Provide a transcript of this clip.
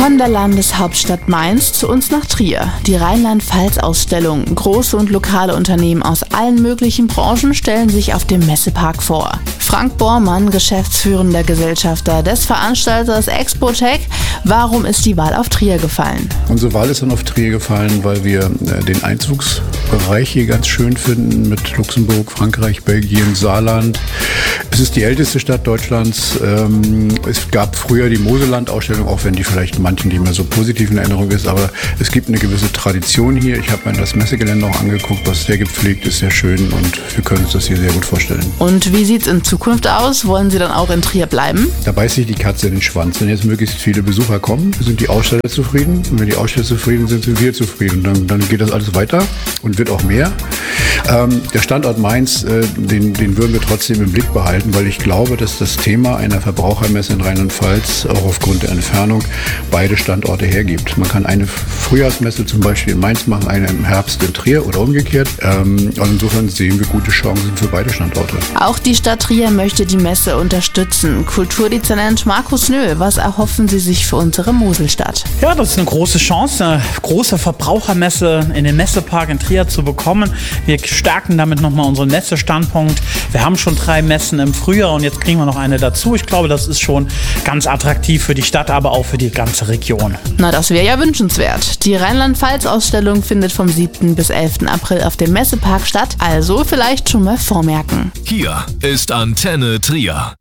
Von der Landeshauptstadt Mainz zu uns nach Trier. Die Rheinland-Pfalz-Ausstellung. Große und lokale Unternehmen aus allen möglichen Branchen stellen sich auf dem Messepark vor. Frank Bormann, geschäftsführender Gesellschafter des Veranstalters Expotec. Warum ist die Wahl auf Trier gefallen? Unsere Wahl ist dann auf Trier gefallen, weil wir den Einzugsbereich hier ganz schön finden mit Luxemburg, Frankreich, Belgien, Saarland. Es ist die älteste Stadt Deutschlands. Es gab früher die Moselland-Ausstellung, auch wenn die vielleicht manchen nicht mehr so positiv in Erinnerung ist, aber es gibt eine gewisse Tradition hier. Ich habe mir das Messegelände auch angeguckt, was sehr gepflegt ist, sehr schön und wir können uns das hier sehr gut vorstellen. Und wie sieht es in Zukunft aus? Wollen Sie dann auch in Trier bleiben? Da beißt sich die Katze in den Schwanz. Wenn jetzt möglichst viele Besucher kommen, sind die Aussteller zufrieden. Und wenn die Aussteller zufrieden sind, sind wir zufrieden. Dann geht das alles weiter und wird auch mehr. Der Standort Mainz, den würden wir trotzdem im Blick behalten, weil ich glaube, dass das Thema einer Verbrauchermesse in Rheinland-Pfalz auch aufgrund der Entfernung beide Standorte hergibt. Man kann eine Frühjahrsmesse zum Beispiel in Mainz machen, eine im Herbst in Trier oder umgekehrt. Also insofern sehen wir gute Chancen für beide Standorte. Auch die Stadt Trier möchte die Messe unterstützen. Kulturdezernent Markus Nöhl, was erhoffen Sie sich für unsere Moselstadt? Ja, das ist eine große Chance, eine große Verbrauchermesse in den Messepark in Trier zu bekommen. Wir stärken damit nochmal unseren Messestandpunkt. Wir haben schon 3 Messen im Frühjahr und jetzt kriegen wir noch eine dazu. Ich glaube, das ist schon ganz attraktiv für die Stadt, aber auch für die ganze Region. Na, das wäre ja wünschenswert. Die Rheinland-Pfalz-Ausstellung findet vom 7. bis 11. April auf dem Messepark statt. Also vielleicht schon mal vormerken. Hier ist Antenne Trier.